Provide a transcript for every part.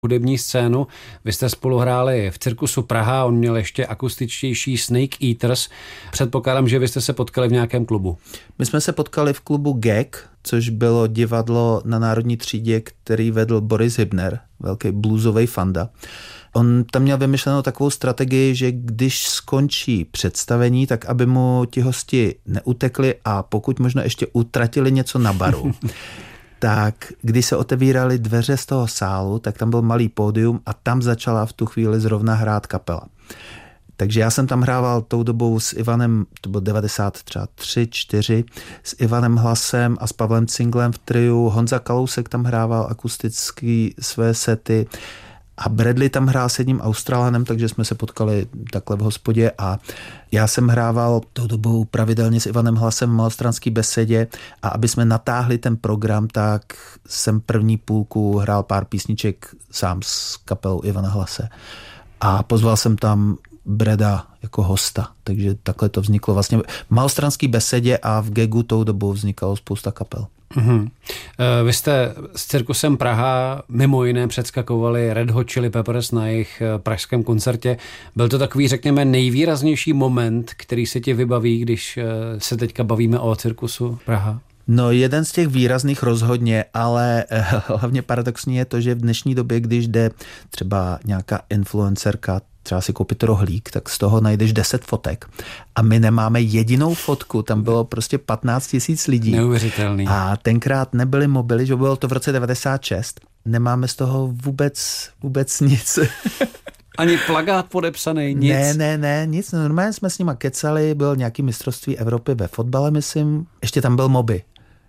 hudební scénu. Vy jste spolu hráli v Cirkusu Praha, on měl ještě akustičtější Snake Eaters. Předpokládám, že vy jste se potkali v nějakém klubu. My jsme se potkali v klubu Gag, což bylo divadlo na Národní třídě, který vedl Boris Hybner, velký bluesový fanda. On tam měl vymyšlenou takovou strategii, že když skončí představení, tak aby mu ti hosti neutekli a pokud možno ještě utratili něco na baru, tak když se otevíraly dveře z toho sálu, tak tam byl malý pódium a tam začala v tu chvíli zrovna hrát kapela. Takže já jsem tam hrával tou dobou s Ivanem, to bylo 93, 4, s Ivanem Hlasem a s Pavlem Cinglem v triu. Honza Kalousek tam hrával akustický své sety a Bradley tam hrál s jedním Australanem, takže jsme se potkali takhle v hospodě a já jsem hrával tou dobou pravidelně s Ivanem Hlasem v Malostranský besedě a aby jsme natáhli ten program, tak jsem první půlku hrál pár písniček sám s kapelou Ivana Hlase a pozval jsem tam Breda jako hosta, takže takhle to vzniklo vlastně v Malostranský besedě a v Gagu tou dobou vznikalo spousta kapel. Mm-hmm. Vy jste s Cirkusem Praha mimo jiné předskakovali Red Hot Chili Peppers na jejich pražském koncertě. Byl to takový, řekněme, nejvýraznější moment, který se ti vybaví, když se teďka bavíme o Cirkusu Praha? No, jeden z těch výrazných rozhodně, ale hlavně paradoxní je to, že v dnešní době, když jde třeba nějaká influencerka třeba si koupit rohlík, tak z toho najdeš 10 fotek. A my nemáme jedinou fotku, tam bylo prostě 15 000 lidí. Neuvěřitelný. A tenkrát nebyly mobily, že bylo to v roce 96. Nemáme z toho vůbec nic. Ani plakát podepsaný, nic? Ne, nic. Normálně jsme s nima kecali, byl nějaký mistrovství Evropy ve fotbale, myslím. Ještě tam byl Moby.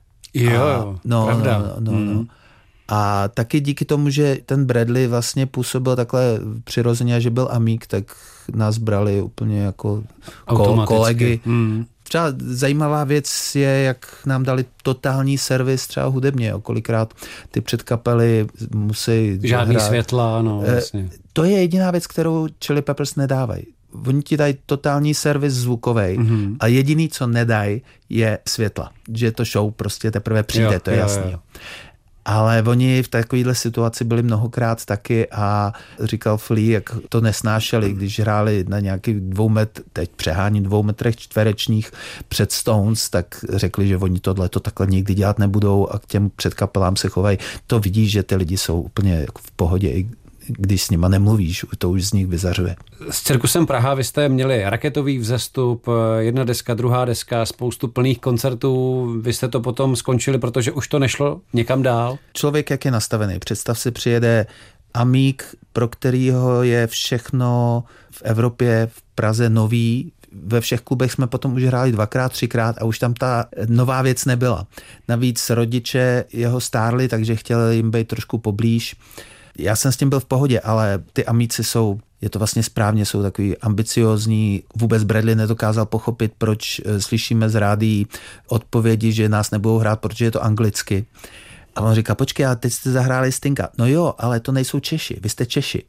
Jo, pravda. No. A taky díky tomu, že ten Bradley vlastně působil takhle přirozeně, že byl amík, tak nás brali úplně jako kolegy. Třeba zajímavá věc je, jak nám dali totální servis třeba hudebně. Kolikrát ty předkapely musí žádný hrát. Světla, no vlastně. To je jediná věc, kterou Chili Peppers nedávají. Oni ti dají totální servis zvukovej a jediný, co nedají, je světla. Že to show prostě teprve přijde, to je jasný. Jo. Ale oni v takovéhle situaci byli mnohokrát taky a říkal Flea, jak to nesnášeli, když hráli na nějakých 2 metrech, teď přehání 2 metrech čtverečních před Stones, tak řekli, že oni tohle to takhle nikdy dělat nebudou a k těm předkapelám se chovají. To vidíš, že ty lidi jsou úplně v pohodě, i když s nima nemluvíš, to už z nich vyzařuje. S Cirkusem Praha vy jste měli raketový vzestup, 1 deska, 2 deska, spoustu plných koncertů. Vy jste to potom skončili, protože už to nešlo někam dál? Člověk, jak je nastavený. Představ si, přijede amík, pro kterýho je všechno v Evropě, v Praze nový. Ve všech klubech jsme potom už hráli 2x, 3x a už tam ta nová věc nebyla. Navíc rodiče jeho stárli, takže chtěli jim být trošku poblíž. Já jsem s tím byl v pohodě, ale ty amíci jsou, je to vlastně správně, jsou takový ambiciózní. Vůbec Bradley nedokázal pochopit, proč slyšíme z rádií odpovědi, že nás nebudou hrát, protože je to anglicky. A on říká, počkej, a teď jste zahráli Stinga. No jo, ale to nejsou Češi, vy jste Češi.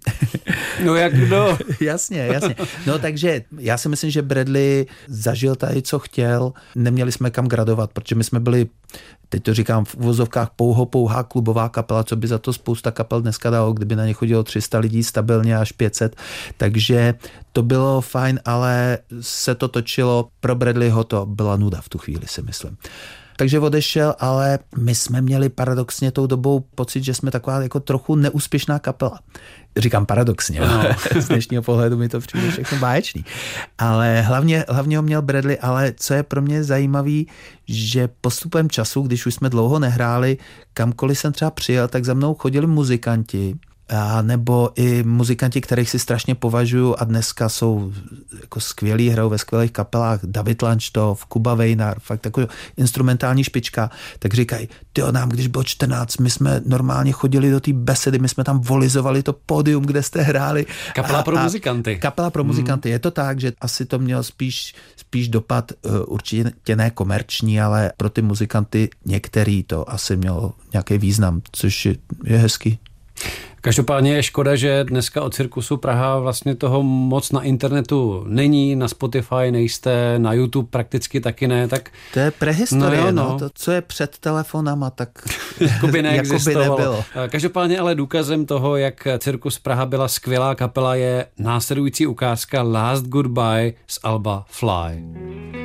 No jak kdo? Jasně. No takže já si myslím, že Bradley zažil tady, co chtěl. Neměli jsme kam gradovat, protože my jsme byli, teď to říkám v uvozovkách, pouhá klubová kapela, co by za to spousta kapel dneska dalo, kdyby na ně chodilo 300 lidí stabilně až 500. Takže to bylo fajn, ale se to točilo. Pro Bradleyho to byla nuda v tu chvíli, si myslím. Takže odešel, ale my jsme měli paradoxně tou dobou pocit, že jsme taková jako trochu neúspěšná kapela. Říkám paradoxně, no. Z dnešního pohledu mi to přijde všechno báječný. Ale hlavně ho měl Bradley, ale co je pro mě zajímavý, že postupem času, když už jsme dlouho nehráli, kamkoliv jsem třeba přijel, tak za mnou chodili muzikanti, a nebo i muzikanti, kterých si strašně považuju a dneska jsou jako skvělí, hrajou ve skvělých kapelách, David Lanštov, Kuba Vejnar, fakt takový instrumentální špička, tak říkají, tyjo, nám když bylo 14, my jsme normálně chodili do té besedy, my jsme tam volizovali to pódium, kde jste hráli. Kapela pro muzikanty. Kapela pro muzikanty. Je to tak, že asi to mělo spíš dopad, určitě ne komerční, ale pro ty muzikanty některý to asi mělo nějaký význam, což je hezký. Každopádně je škoda, že dneska o Cirkusu Praha vlastně toho moc na internetu není, na Spotify nejste, na YouTube prakticky taky ne, tak... To je prehistorie, no. To, co je před telefonama, tak jakoby neexistovalo. nebylo. Každopádně ale důkazem toho, jak Cirkus Praha byla skvělá kapela, je následující ukázka Last Goodbye z alba Fly.